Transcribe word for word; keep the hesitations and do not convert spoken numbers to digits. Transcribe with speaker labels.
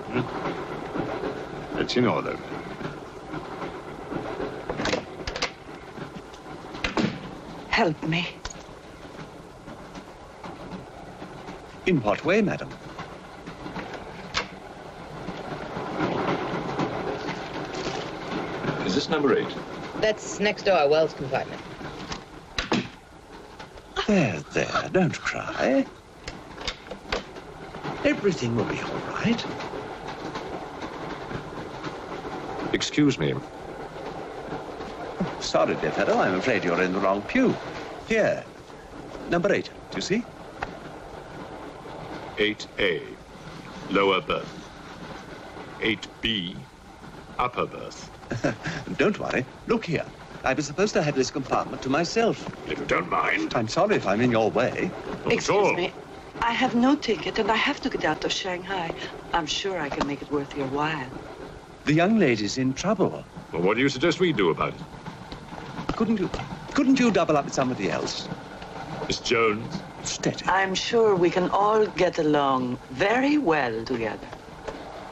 Speaker 1: It's in order.
Speaker 2: Help me.
Speaker 3: In what way, madam?
Speaker 4: Is this number eight?
Speaker 5: That's next door, Wells compartment.
Speaker 3: There, there, don't cry. Everything will be all right.
Speaker 4: Excuse me.
Speaker 3: Sorry, dear fellow, I'm afraid you're in the wrong pew. Here, number eight, do you see?
Speaker 1: eight A, lower berth. eight B, upper berth.
Speaker 3: Don't worry. Look here. I was supposed to have this compartment to myself.
Speaker 1: If you don't mind.
Speaker 3: I'm sorry if I'm in your way.
Speaker 1: Not at
Speaker 2: Excuse
Speaker 1: all.
Speaker 2: me. I have no ticket and I have to get out of Shanghai. I'm sure I can make it worth your while.
Speaker 3: The young lady's in trouble.
Speaker 1: Well, what do you suggest we do about it?
Speaker 3: Couldn't you, couldn't you double up with somebody else?
Speaker 1: Miss Jones?
Speaker 3: Steady.
Speaker 2: I'm sure we can all get along very well together.